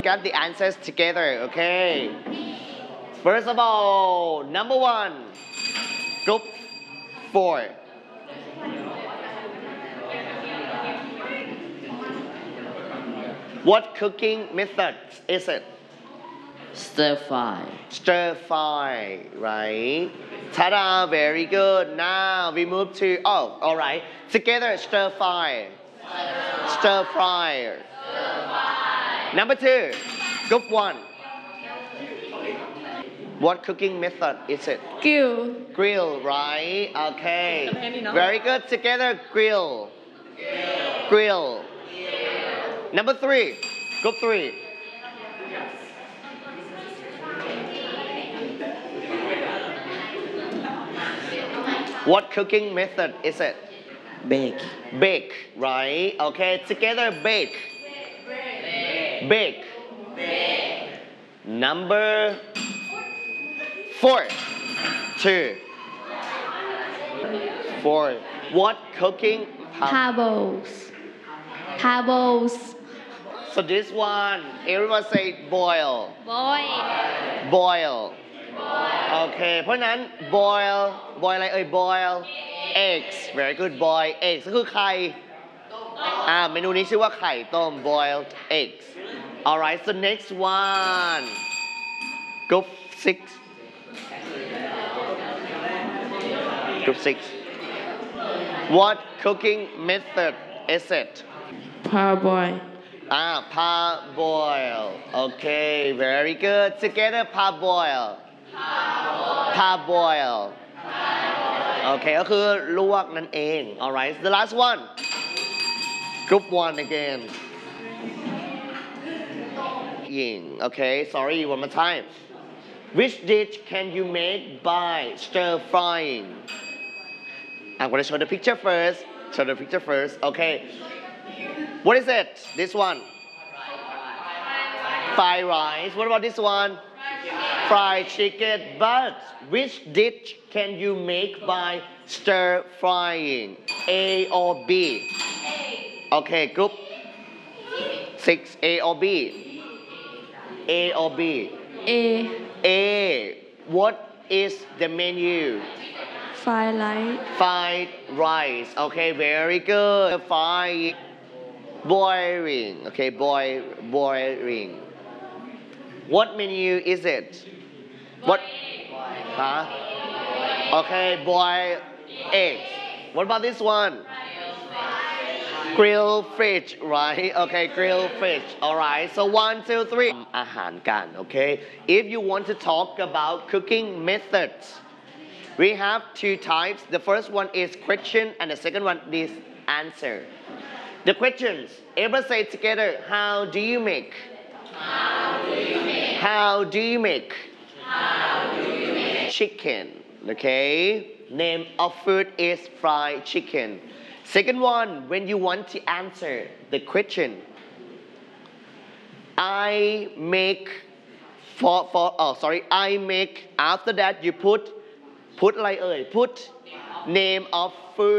discuss the answers together, okay? First of all, number one, group 4. What cooking method is it? Stir fry. Stir fry, right? Ta-da, very good. Now we move to, oh, all right. Together, stir fry. Stir fry. Number 2, group 1. What cooking method is it? Grill. Grill, right? Okay. Very good. Together, grill. Grill. Number 3, group 3. What cooking method is it? Bake. Bake, right? Okay, together, bake. Bake. Number 4. 2. 4. What cooking? Parboils. Parboils. So this one, everyone say boil. Boil. Boil. Okay, เพราะฉะนั้น boil อะไรเอ่ย boil eggs very good boil eggs ก็คือไข่เมนูนี้ชื่อว่าไข่ต้ม boiled eggs alright so next one group 6 group 6 what cooking method is it Parboil. parboil okay very good together parboil parboil โอเคก็คือลวกนั่นเอง alright the last one group 1 again okay sorry one more time which dish can you make by stir frying I'm going to show the picture first okay what is it this one fried rice what about this one fried chicken but which dish can you make by stir frying A or B okay group 6 A or B A or B A. A what is the menu Fried rice. fried rice okay very good fried boiling okay boiling what menu is it what okay boiled eggs what about this one grilled fish right okay grilled fish alright so 1 2 3 อาหารกัน okay if you want to talk about cooking methods we have 2 types the first one is question and the second one is answer the questions everyone say together how do you make chicken okay name of food is fried chicken second one when you want to answer the question I make I make after that you putอะไรเอ่ย put name of